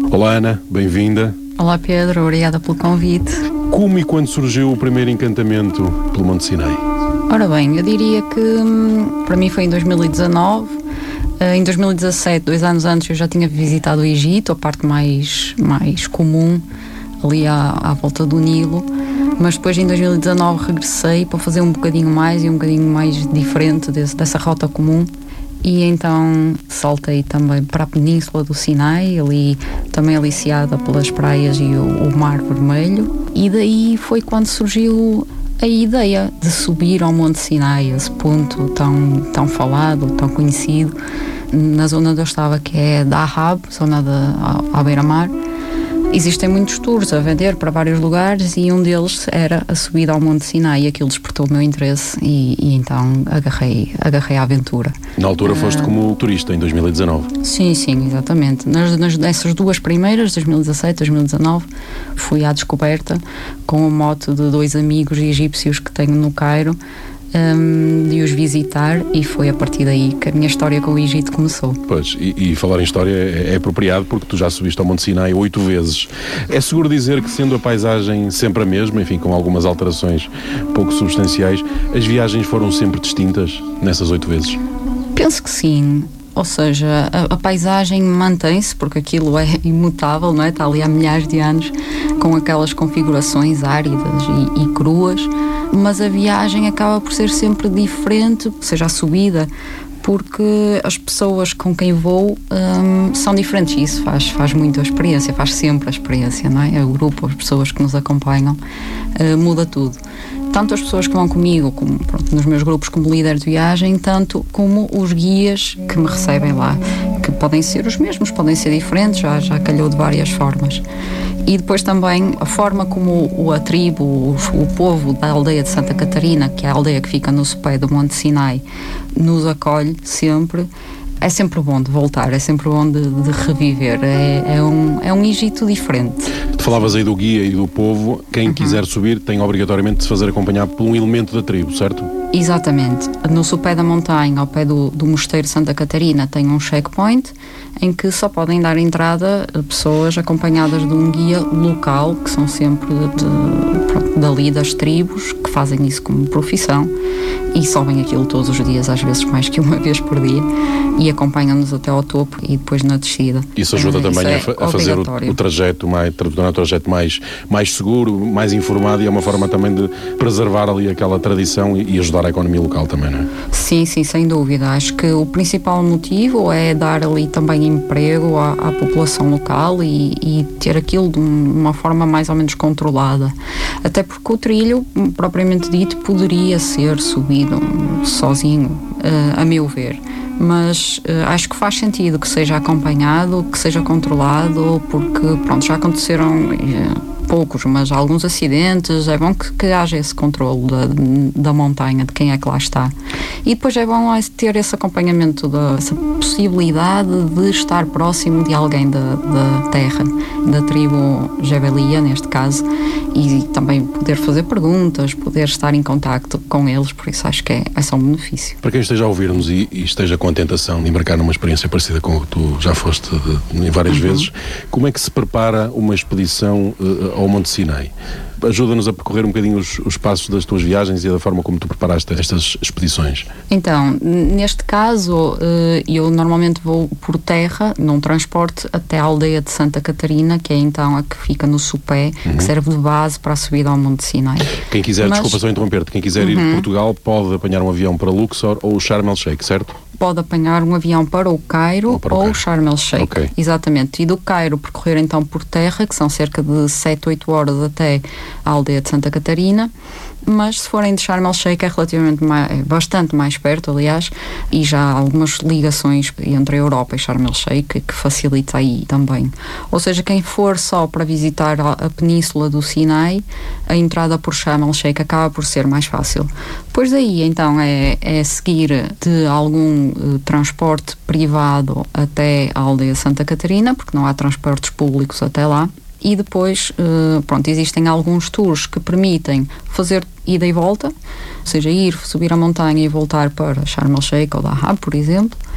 Olá Ana, bem-vinda. Olá Pedro, obrigada pelo convite. Como e quando surgiu o primeiro encantamento pelo Monte Sinai? Ora bem, eu diria que para mim foi em 2019. Em 2017, 2 anos antes, eu já tinha visitado o Egito, a parte mais comum, ali à volta do Nilo. Mas depois, em 2019, regressei para fazer um bocadinho mais diferente dessa rota comum. E então saltei também para a Península do Sinai, ali também aliciada pelas praias e o Mar Vermelho. E daí foi quando surgiu a ideia de subir ao Monte Sinai, esse ponto tão falado, tão conhecido, na zona onde eu estava, que é Dahab, zona à beira-mar. Existem muitos tours a vender para vários lugares e um deles era a subida ao Monte Sinai, e aquilo despertou o meu interesse e então agarrei a aventura. Na altura foste como turista, em 2019? Sim, exatamente. Nessas duas primeiras, 2017, 2019, fui à descoberta com a moto de 2 amigos egípcios que tenho no Cairo, de os visitar, e foi a partir daí que a minha história com o Egito começou. Pois, e falar em história é apropriado porque tu já subiste ao Monte Sinai 8 vezes. É seguro dizer que, sendo a paisagem sempre a mesma, enfim, com algumas alterações pouco substanciais, as viagens foram sempre distintas nessas 8 vezes? Penso que sim. Ou seja, a paisagem mantém-se, porque aquilo é imutável, não é? Está ali há milhares de anos, com aquelas configurações áridas e cruas, mas a viagem acaba por ser sempre diferente, seja a subida, porque as pessoas com quem vou são diferentes, e isso faz muito a experiência, faz sempre a experiência, não é? O grupo, as pessoas que nos acompanham, muda tudo. Tanto as pessoas que vão comigo, como nos meus grupos como líder de viagem, tanto como os guias que me recebem lá, que podem ser os mesmos, podem ser diferentes, já calhou de várias formas. E depois também a forma como a tribo, o povo da aldeia de Santa Catarina, que é a aldeia que fica no sopé do Monte Sinai, nos acolhe sempre. É sempre bom de voltar, é sempre bom de reviver. É um Egito diferente. Tu falavas aí do guia e do povo. Quem quiser subir tem obrigatoriamente de se fazer acompanhar por um elemento da tribo, certo? Exatamente. No sopé da montanha, ao pé do Mosteiro de Santa Catarina, tem um checkpoint em que só podem dar entrada pessoas acompanhadas de um guia local, que são sempre dali das tribos, que fazem isso como profissão e sobem aquilo todos os dias, às vezes mais que uma vez por dia, e acompanham-nos até ao topo e depois na descida. Isso ajuda também a fazer o trajeto mais seguro, mais informado, e é uma forma também de preservar ali aquela tradição e ajudar a economia local também, não é? Sim, sem dúvida. Acho que o principal motivo é dar ali também emprego à população local e ter aquilo de uma forma mais ou menos controlada. Até porque o trilho, propriamente dito, poderia ser subido sozinho, a meu ver. Mas acho que faz sentido que seja acompanhado, que seja controlado, porque já aconteceram poucos, mas alguns acidentes. É bom que haja esse controle da montanha, de quem é que lá está. E depois é bom ter esse acompanhamento, essa possibilidade de estar próximo de alguém da terra, da tribo Jebelia, neste caso, e também poder fazer perguntas, poder estar em contacto com eles, por isso acho que é só um benefício. Para quem esteja a ouvir-nos e esteja com a tentação de embarcar numa experiência parecida com o que tu já foste várias vezes, como é que se prepara uma expedição ao Monte Sinai? Ajuda-nos a percorrer um bocadinho os passos das tuas viagens e da forma como tu preparaste estas expedições. Então, neste caso, eu normalmente vou por terra, num transporte até a aldeia de Santa Catarina, que é então a que fica no sopé, que serve de base para a subida ao Monte Sinai. Quem quiser, desculpa só interromper-te, quem quiser ir de Portugal pode apanhar um avião para Luxor ou Sharm el-Sheikh, certo? Pode apanhar um avião para o Cairo ou Sharm el-Sheikh. Okay. Exatamente. E do Cairo percorrer então por terra, que são cerca de 7-8 horas até a aldeia de Santa Catarina. Mas se forem de Sharm el-Sheikh é bastante mais perto, aliás, e já há algumas ligações entre a Europa e Sharm el-Sheikh que facilita aí também. Ou seja, quem for só para visitar a península do Sinai, a entrada por Sharm el-Sheikh acaba por ser mais fácil. Depois daí, então, é seguir de algum transporte privado até a aldeia de Santa Catarina, porque não há transportes públicos até lá. E depois, existem alguns tours que permitem fazer ida e volta, ou seja, subir a montanha e voltar para Sharm el-Sheikh ou Dahab, por exemplo.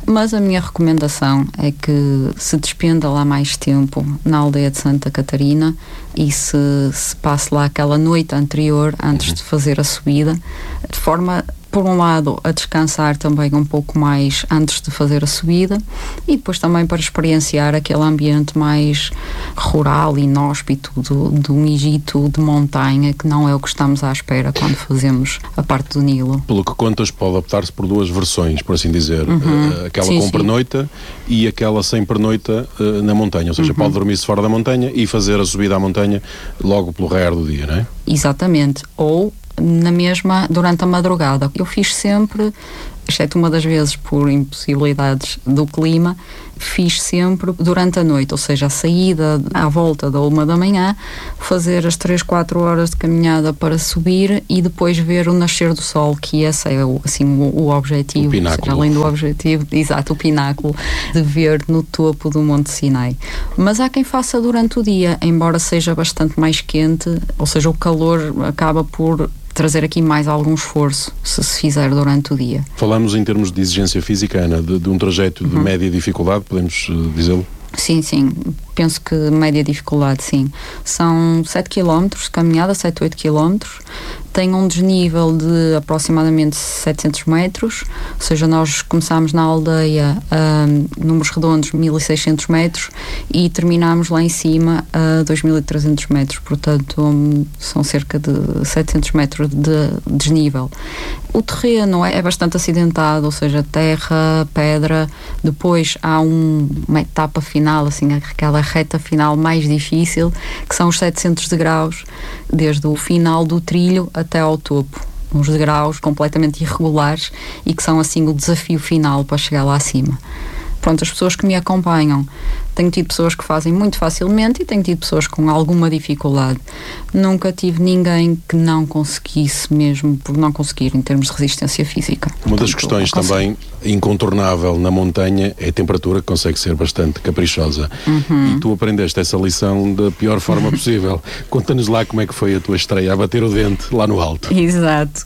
Mas a minha recomendação é que se despenda lá mais tempo na aldeia de Santa Catarina e se passe lá aquela noite anterior, antes de fazer a subida, de forma, por um lado, a descansar também um pouco mais antes de fazer a subida e depois também para experienciar aquele ambiente mais rural, inóspito do Egito de montanha, que não é o que estamos à espera quando fazemos a parte do Nilo. Pelo que contas, pode optar-se por duas versões, por assim dizer. Aquela com pernoita e aquela sem pernoita na montanha. Ou seja, pode dormir-se fora da montanha e fazer a subida à montanha logo pelo raiar do dia, não é? Exatamente. Ou na mesma, durante a madrugada. Eu fiz sempre, exceto uma das vezes por impossibilidades do clima, fiz sempre durante a noite, ou seja, a saída à volta da 1 da manhã, fazer as 3-4 horas de caminhada para subir e depois ver o nascer do sol, que esse é o objetivo, o pináculo. Seja, além do objetivo, exato, o pináculo de ver no topo do Monte Sinai. Mas há quem faça durante o dia, embora seja bastante mais quente, ou seja, o calor acaba por trazer aqui mais algum esforço se fizer durante o dia. Falamos em termos de exigência física, Ana, de um trajeto de média dificuldade, podemos dizê-lo? Sim, penso que média dificuldade, sim. São 7 km de caminhada, 7-8 km, tem um desnível de aproximadamente 700 metros, ou seja, nós começámos na aldeia a números redondos 1600 metros e terminámos lá em cima a 2300 metros, portanto são cerca de 700 metros de desnível. O terreno é bastante acidentado, ou seja, terra, pedra, depois há uma etapa final, assim, aquela reta final mais difícil, que são os 700 degraus, desde o final do trilho até ao topo. Uns degraus completamente irregulares e que são, assim, o desafio final para chegar lá acima. Pronto, as pessoas que me acompanham, tenho tido pessoas que fazem muito facilmente e tenho tido pessoas com alguma dificuldade. Nunca tive ninguém que não conseguisse, mesmo por não conseguir, em termos de resistência física. Uma das questões também incontornável na montanha é a temperatura, que consegue ser bastante caprichosa. E tu aprendeste essa lição da pior forma possível. Conta-nos lá como é que foi a tua estreia a bater o dente lá no alto. Exato.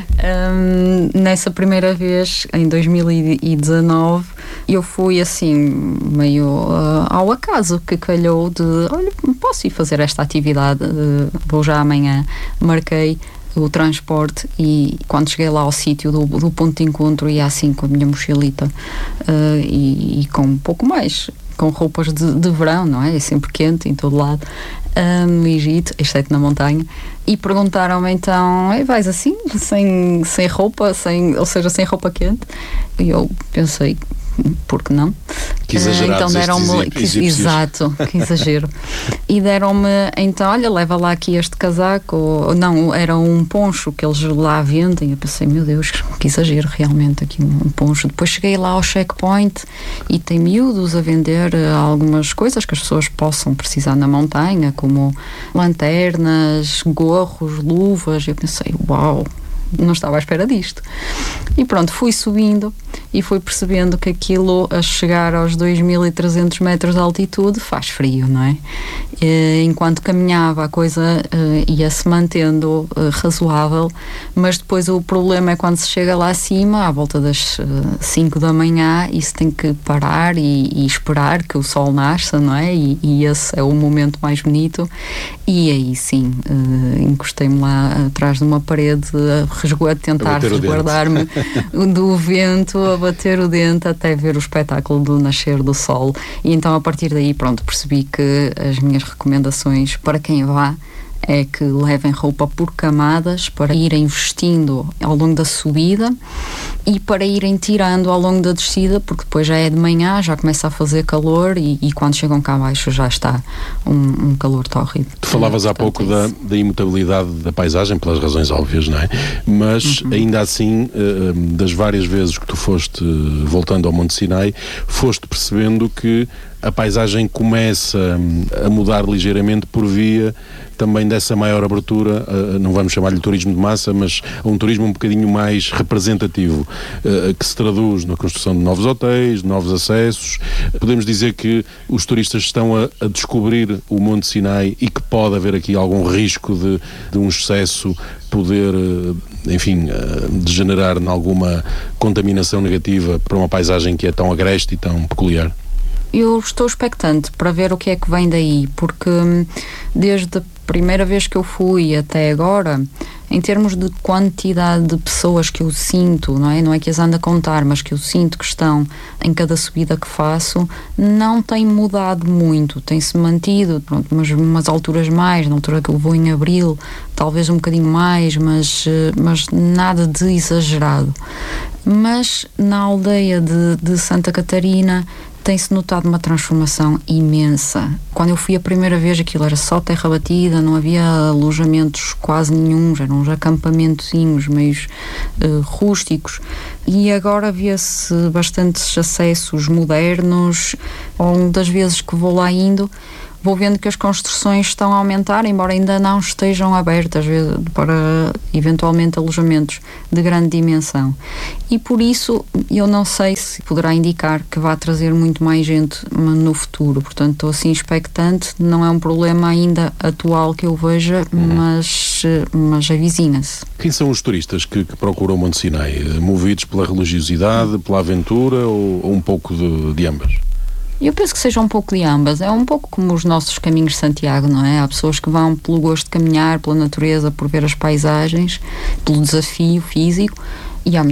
Nessa primeira vez, em 2019, eu fui assim, meio ao acaso, que calhou de, olha, posso ir fazer esta atividade, vou já amanhã, marquei o transporte e quando cheguei lá ao sítio do ponto de encontro ia assim com a minha mochilita e com um pouco mais, com roupas de verão, não é? É sempre quente em todo lado, no Egito, exceto na montanha, e perguntaram-me então, vais assim, sem roupa, ou seja, sem roupa quente? E eu pensei, por que não? Que exagerados, então deram-me, exato, que exagero. E deram-me, então, olha, leva lá aqui este casaco, ou não, era um poncho que eles lá vendem. Eu pensei, meu Deus, que exagero realmente aqui um poncho. Depois cheguei lá ao checkpoint e tem miúdos a vender algumas coisas que as pessoas possam precisar na montanha, como lanternas, gorros, luvas. Eu pensei, uau, não estava à espera disto. E pronto, fui subindo e fui percebendo que aquilo, a chegar aos 2300 metros de altitude, faz frio, não é? Enquanto caminhava, a coisa ia-se mantendo razoável, mas depois o problema é quando se chega lá acima, à volta das 5 da manhã, e se tem que parar e esperar que o sol nasça, não é? E esse é o momento mais bonito. E aí sim, encostei-me lá atrás de uma parede a tentar resguardar-me do vento, a bater o dente até ver o espetáculo do nascer do sol. E então a partir daí, pronto, percebi que as minhas recomendações para quem vá é que levem roupa por camadas para irem vestindo ao longo da subida e para irem tirando ao longo da descida, porque depois já é de manhã, já começa a fazer calor e quando chegam cá abaixo já está um calor tórrido. Tu falavas há pouco da imutabilidade da paisagem, pelas razões óbvias, não é? Mas ainda assim, das várias vezes que tu foste voltando ao Monte Sinai, foste percebendo que a paisagem começa a mudar ligeiramente por via também dessa maior abertura, não vamos chamar-lhe turismo de massa, mas um turismo um bocadinho mais representativo, que se traduz na construção de novos hotéis, de novos acessos. Podemos dizer que os turistas estão a descobrir o Monte Sinai e que pode haver aqui algum risco de um excesso poder, enfim, degenerar em alguma contaminação negativa para uma paisagem que é tão agreste e tão peculiar? Eu estou expectante para ver o que é que vem daí, porque desde a primeira vez que eu fui até agora, em termos de quantidade de pessoas que eu sinto, não é que as ando a contar, mas que eu sinto que estão em cada subida que faço, não tem mudado muito, tem-se mantido, pronto, umas alturas mais, na altura que eu vou em abril, talvez um bocadinho mais, mas nada de exagerado. Mas na aldeia de Santa Catarina tem-se notado uma transformação imensa. Quando eu fui a primeira vez, aquilo era só terra batida, não havia alojamentos quase nenhum, eram uns acampamentozinhos meio rústicos, e agora vê-se bastantes acessos modernos. Ao longo das vezes que vou lá indo, vou vendo que as construções estão a aumentar, embora ainda não estejam abertas para eventualmente alojamentos de grande dimensão. E por isso eu não sei se poderá indicar que vai trazer muito mais gente no futuro. Portanto, estou assim expectante. Não é um problema ainda atual que eu veja, mas avicina-se. Quem são os turistas que procuram o Monte Sinai? Movidos pela religiosidade, pela aventura ou um pouco de ambas? Eu penso que seja um pouco de ambas. É um pouco como os nossos caminhos de Santiago, não é? Há pessoas que vão pelo gosto de caminhar, pela natureza, por ver as paisagens, pelo desafio físico, e há